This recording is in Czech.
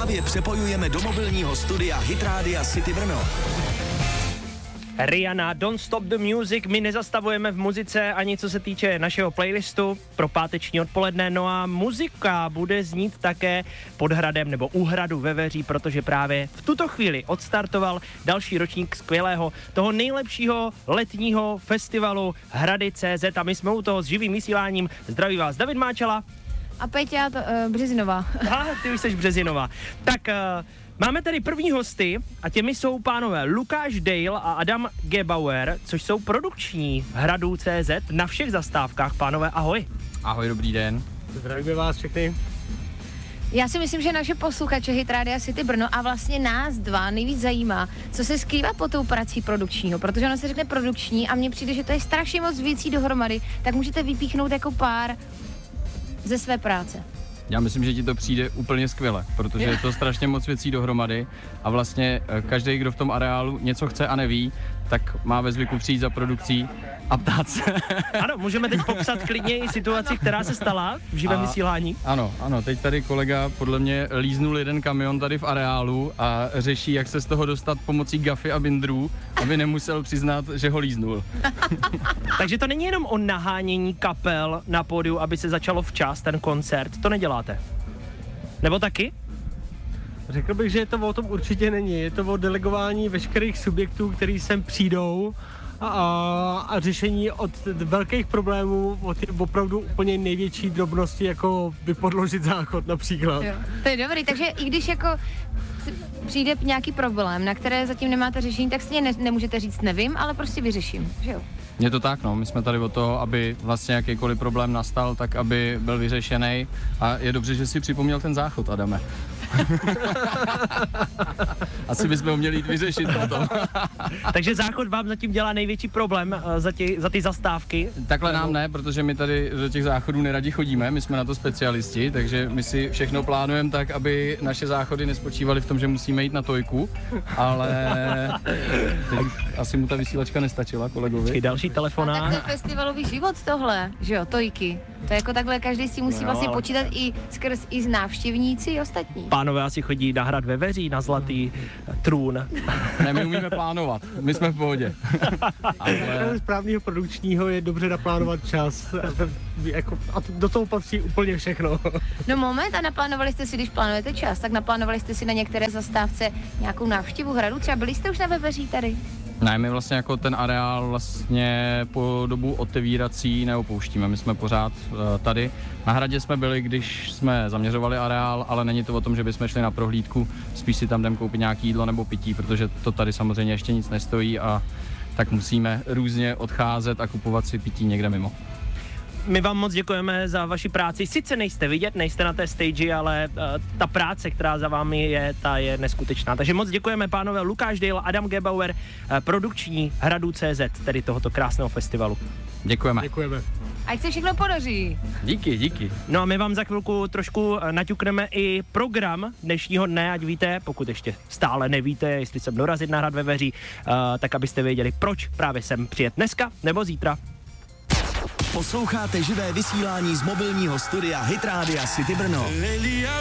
právě přepojujeme do mobilního studia Hit Rádia City Brno. Rihanna, Don't Stop the Music, my nezastavujeme v muzice ani co se týče našeho playlistu pro páteční odpoledne, no a muzika bude znít také pod hradem nebo u hradu ve Veří, protože právě v tuto chvíli odstartoval další ročník skvělého, toho nejlepšího letního festivalu Hrady.cz a my jsme u toho s živým vysíláním. Zdraví vás David Máčela. A Peťa Březinová. Ty už jsi Březinová. Tak máme tady první hosty a těmi jsou pánové Lukáš Dale a Adam Gebauer, což jsou produkční Hradu.cz na všech zastávkách. Pánové, ahoj. Ahoj, dobrý den. Zdravíme vás všechny. Já si myslím, že naše posluchače Hit Rádia City Brno a vlastně nás dva nejvíc zajímá, co se skrývá pod tou prací produkčního, protože ono se řekne produkční a mně přijde, že to je strašně moc věcí dohromady, tak můžete vypíchnout jako pár ze své práce. Já myslím, že ti to přijde úplně skvěle, protože je to strašně moc věcí dohromady a vlastně každý, kdo v tom areálu něco chce a neví, tak má ve zvyku přijít za produkcí a ptát se. Ano, můžeme teď popsat klidně i situaci, která se stala v živém vysílání. Ano, teď tady kolega podle mě líznul jeden kamion tady v areálu a řeší, jak se z toho dostat pomocí gafy a bindrů, aby nemusel přiznat, že ho líznul. Takže to není jenom o nahánění kapel na pódiu, aby se začalo včas ten koncert, to neděláte? Nebo taky? Řekl bych, že to o tom určitě není. Je to o delegování veškerých subjektů, který sem přijdou a řešení od velkých problémů, od opravdu úplně největší drobnosti, jako vypodložit záchod například. Jo. To je dobrý, takže i když jako přijde nějaký problém, na které zatím nemáte řešení, tak si nemůžete říct nevím, ale prostě vyřeším, že jo? Je to tak, no, my jsme tady o to, aby vlastně jakýkoliv problém nastal, tak aby byl vyřešený a je dobře, že si připomněl ten záchod, Adame. Asi bychom ho měli jít vyřešit potom. Takže záchod vám zatím dělá největší problém za ty zastávky? Takhle nám ne, protože my tady do těch záchodů neradi chodíme, my jsme na to specialisti, takže my si všechno plánujeme tak, aby naše záchody nespočívaly v tom, že musíme jít na tojku, ale teď už asi mu ta vysílačka nestačila, kolegovi. Další telefonát. A tak to je festivalový život tohle, že jo, tojky. To je jako takhle, každý si musí vlastně počítat i skrz i z návštěvníci i ostatní. Pánové asi chodí na hrad ve Veří, na zlatý trůn. Ne, my umíme plánovat, my jsme v pohodě. Ale správného produkčního je dobře naplánovat čas a do toho patří úplně všechno. No moment, a naplánovali jste si, když plánujete čas, tak naplánovali jste si na některé zastávce nějakou návštěvu hradu? Třeba byli jste už na Veveří tady? Ne, my vlastně jako ten areál vlastně po dobu otevírací neopouštíme, my jsme pořád tady. Na hradě jsme byli, když jsme zaměřovali areál, ale není to o tom, že bychom šli na prohlídku, spíš si tam jdem koupit nějaký jídlo nebo pití, protože to tady samozřejmě ještě nic nestojí a tak musíme různě odcházet a kupovat si pití někde mimo. My vám moc děkujeme za vaši práci. Sice nejste vidět, nejste na té stage, ale ta práce, která za vámi je, ta je neskutečná. Takže moc děkujeme pánové Lukáš Dale, Adam Gebauer, produkční Hradu.cz, tedy tohoto krásného festivalu. Děkujeme. Děkujeme. Ať se všechno podaří. Díky. No a my vám za chvilku trošku naťukneme i program dnešního dne, ať víte, pokud ještě stále nevíte, jestli sem dorazit na hrad ve Veří, tak abyste věděli, proč právě sem přijet dneska nebo zítra. Posloucháte živé vysílání z mobilního studia Hit Rádia City Brno.